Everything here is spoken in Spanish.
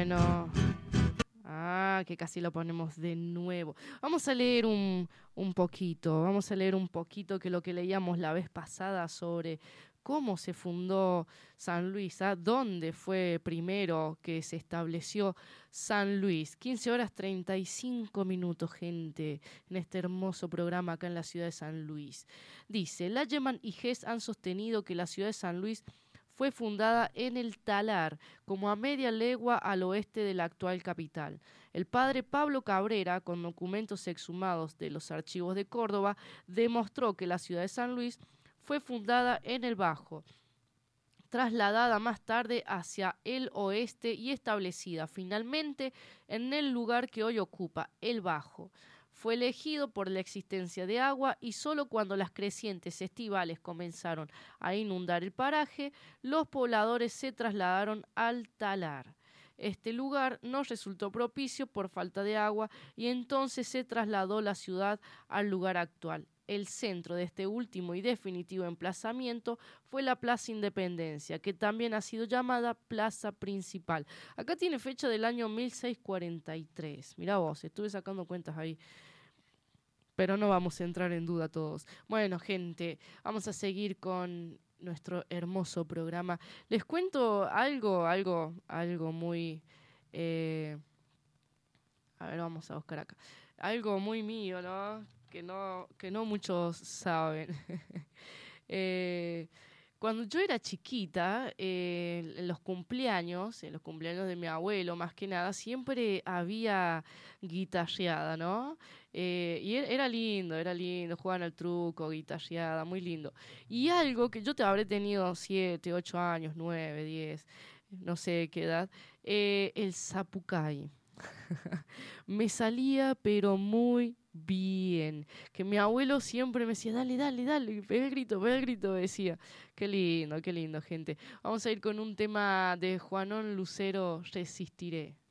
Bueno. Que casi lo ponemos de nuevo. Vamos a leer un poquito que lo que leíamos la vez pasada sobre cómo se fundó San Luis, dónde fue primero que se estableció San Luis. 15 horas 35 minutos, gente, en este hermoso programa acá en la ciudad de San Luis. Dice, Lageman y Hess han sostenido que la ciudad de San Luis fue fundada en el Talar, como a media legua al oeste de la actual capital. El padre Pablo Cabrera, con documentos exhumados de los archivos de Córdoba, demostró que la ciudad de San Luis fue fundada en el Bajo, trasladada más tarde hacia el oeste y establecida finalmente en el lugar que hoy ocupa, el Bajo. Fue elegido por la existencia de agua y solo cuando las crecientes estivales comenzaron a inundar el paraje, los pobladores se trasladaron al Talar. Este lugar no resultó propicio por falta de agua y entonces se trasladó la ciudad al lugar actual. El centro de este último y definitivo emplazamiento fue la Plaza Independencia, que también ha sido llamada Plaza Principal. Acá tiene fecha del año 1643. Mirá vos, estuve sacando cuentas ahí, pero no vamos a entrar en duda todos. Bueno, gente, vamos a seguir con nuestro hermoso programa. Les cuento algo muy... a ver, vamos a buscar acá. Algo muy mío, ¿no? Que no muchos saben. Cuando yo era chiquita, en los cumpleaños de mi abuelo, más que nada, siempre había guitarreada, ¿no? Y era lindo, jugaban al truco, guitarreada, muy lindo. Y algo que yo te habré tenido 7, 8 años, 9, 10, no sé qué edad, el zapucay. Me salía pero muy bien, que mi abuelo siempre me decía, dale, dale, dale, pega el grito, decía. Qué lindo, gente. Vamos a ir con un tema de Juanón Lucero, Resistiré.